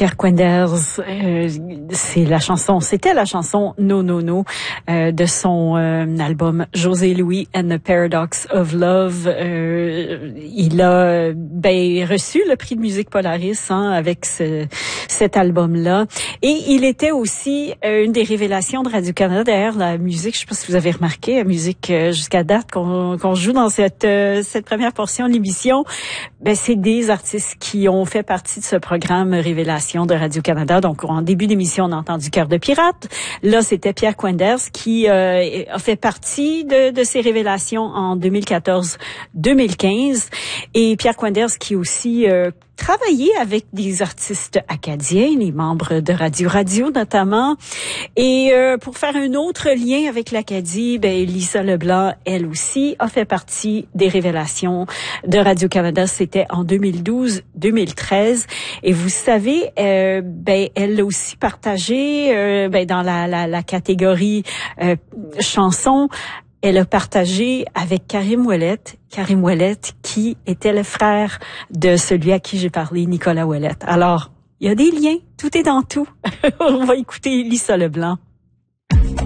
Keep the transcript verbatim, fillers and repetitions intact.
Pierre Quenders, euh, c'est la chanson, c'était la chanson No No No euh, de son euh, album José Louis and the Paradox of Love. Euh, il a ben reçu le prix de musique Polaris hein, avec ce, cet album-là. Et il était aussi euh, une des révélations de Radio-Canada. D'ailleurs, la musique, je sais pas si vous avez remarqué, la musique euh, jusqu'à date qu'on, qu'on joue dans cette euh, cette première portion de l'émission, ben c'est des artistes qui ont fait partie de ce programme Révélation de Radio-Canada. Donc, en début d'émission, on a entendu Cœur de pirate. Là, c'était Pierre Quenders qui euh, a fait partie de, de ces révélations en deux mille quatorze deux mille quinze. Et Pierre Quenders qui aussi euh, travaillé avec des artistes acadiens, les membres de Radio Radio notamment. Et euh, pour faire un autre lien avec l'Acadie, ben Lisa Leblanc, elle aussi, a fait partie des révélations de Radio-Canada. C'était en deux mille douze deux mille treize. Et vous savez, euh, ben elle a aussi partagé euh, ben dans la, la, la catégorie euh, chansons. Elle a partagé avec Karim Ouellette, Karim Ouellette qui était le frère de celui à qui j'ai parlé, Nicolas Ouellette. Alors, il y a des liens, tout est dans tout. On va écouter Lisa Leblanc.